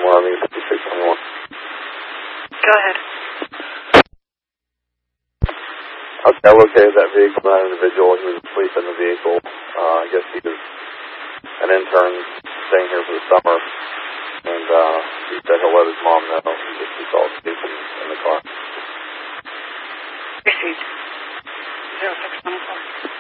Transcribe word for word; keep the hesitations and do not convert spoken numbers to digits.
one, I think it's fifty-six twenty-one. Go ahead. Okay, I located that vehicle, that individual. He was asleep in the vehicle. Uh, I guess he was an intern staying here for the summer. And uh, he said he'll let his mom know if he saw asleep in, in the car. Received. zero six twenty-four.